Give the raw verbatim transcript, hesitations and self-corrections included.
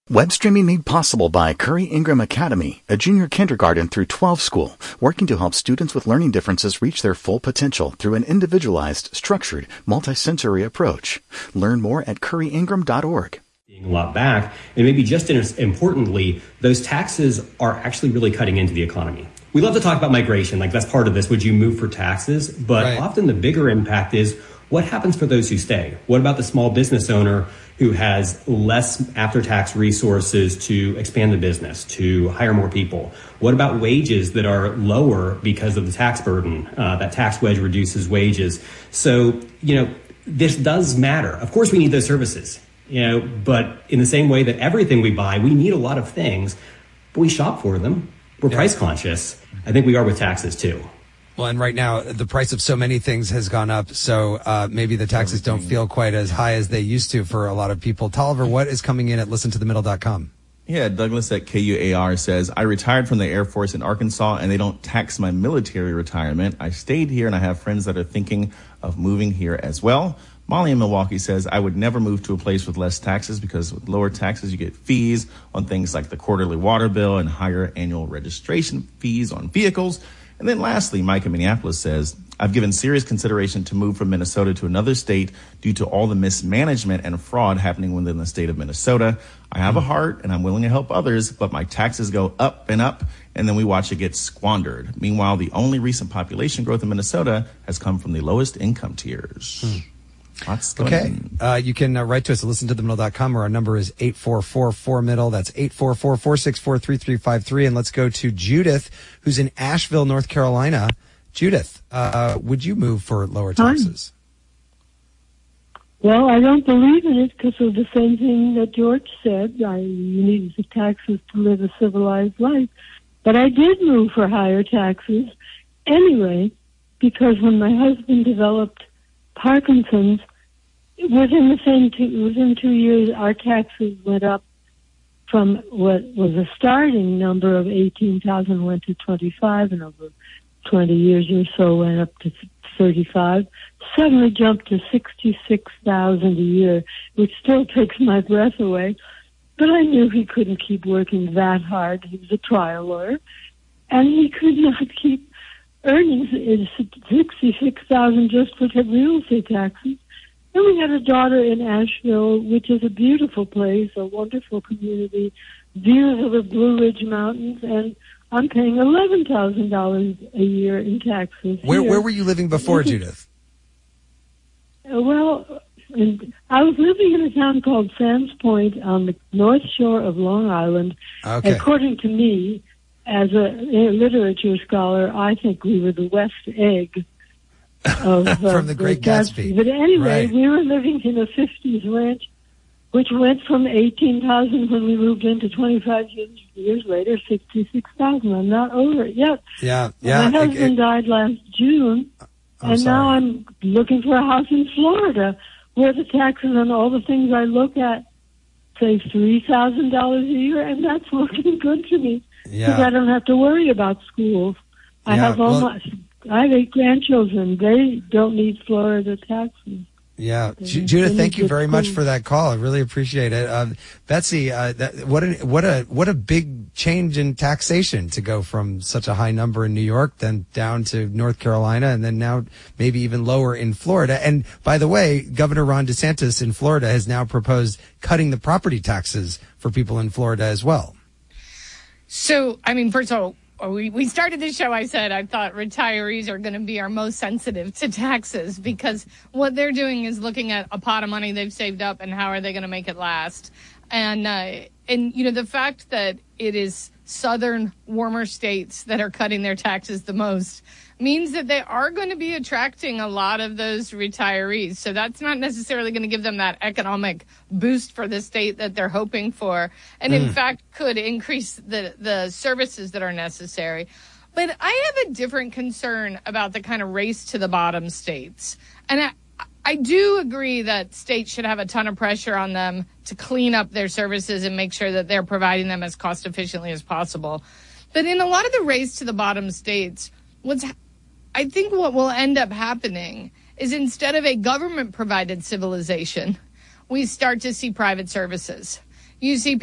Web streaming made possible by Curry Ingram Academy, a junior kindergarten through twelve school, working to help students with learning differences reach their full potential through an individualized, structured, multisensory approach. Learn more at curry ingram dot org. A lot back, and maybe just as importantly, those taxes are actually really cutting into the economy. We love to talk about migration, like that's part of this. Would you move for taxes? But right. Often the bigger impact is what happens for those who stay? What about the small business owner who has less after-tax resources to expand the business, to hire more people? What about wages that are lower because of the tax burden? Uh, that tax wedge reduces wages. So, you know, this does matter. Of course, we need those services, you know, but in the same way that everything we buy, we need a lot of things, but we shop for them. We're yeah. price conscious. I think we are with taxes too. Well, and right now, the price of so many things has gone up, so uh maybe the taxes don't feel quite as high as they used to for a lot of people. Tolliver, what is coming in at listen to the middle dot com? Yeah, Douglas at K U A R says, I retired from the Air Force in Arkansas, and they don't tax my military retirement. I stayed here, and I have friends that are thinking of moving here as well. Molly in Milwaukee says, I would never move to a place with less taxes because with lower taxes, you get fees on things like the quarterly water bill and higher annual registration fees on vehicles. And then lastly, Mike in Minneapolis says, I've given serious consideration to move from Minnesota to another state due to all the mismanagement and fraud happening within the state of Minnesota. I have a heart and I'm willing to help others, but my taxes go up and up, and then we watch it get squandered. Meanwhile, the only recent population growth in Minnesota has come from the lowest income tiers. Hmm. Okay. Uh, you can uh, write to us at listen to the middle dot com, or our number is eight four four four middle. That's eight four four, four six four, three three five three. And let's go to Judith, who's in Asheville, North Carolina. Judith, uh, would you move for lower taxes? Hi. Well, I don't believe in it because of the same thing that George said. I, you need the taxes to live a civilized life. But I did move for higher taxes anyway, because when my husband developed Parkinson's, within the same two, within two years, our taxes went up from what was a starting number of eighteen thousand went to twenty-five, and over twenty years or so went up to thirty-five. Suddenly jumped to sixty-six thousand a year, which still takes my breath away. But I knew he couldn't keep working that hard. He was a trial lawyer, and he could not keep earnings is sixty-six thousand just for the real estate taxes. And we had a daughter in Asheville, which is a beautiful place, a wonderful community, views of the Blue Ridge Mountains, and I'm paying eleven thousand dollars a year in taxes. Where here. Where were you living before, Judith? Uh, well, in, I was living in a town called Sands Point on the north shore of Long Island. Okay. According to me, as a, a literature scholar, I think we were the West Egg of uh, from the Great Gatsby. Gatsby. But anyway, right. we were living in a fifties ranch, which went from eighteen thousand when we moved into twenty-five years, years later, sixty-six thousand. I'm not over it yet. Yeah, yeah. My husband it, it, died last June, I'm and sorry. now I'm looking for a house in Florida where the taxes on all the things I look at say three thousand dollars a year, and that's looking good to me. Because Yeah. I don't have to worry about schools. I Yeah, have all well- my, I have eight grandchildren. They don't need Florida taxes. Yeah, They- Ju- Judith, they thank need you good very much schools. for that call. I really appreciate it. Uh, Betsy, uh, that, what a what a what a big change in taxation to go from such a high number in New York, then down to North Carolina, and then now maybe even lower in Florida. And by the way, Governor Ron DeSantis in Florida has now proposed cutting the property taxes for people in Florida as well. So, I mean, first of all, we, we started the show, I said I thought retirees are going to be our most sensitive to taxes because what they're doing is looking at a pot of money they've saved up and how are they going to make it last. And, uh, and you know, the fact that it is southern, warmer states that are cutting their taxes the most means that they are going to be attracting a lot of those retirees. So that's not necessarily going to give them that economic boost for the state that they're hoping for. And in Mm. fact, could increase the, the services that are necessary. But I have a different concern about the kind of race to the bottom states. And I, I do agree that states should have a ton of pressure on them to clean up their services and make sure that they're providing them as cost efficiently as possible. But in a lot of the race to the bottom states, what's I think what will end up happening is instead of a government-provided civilization, we start to see private services. You see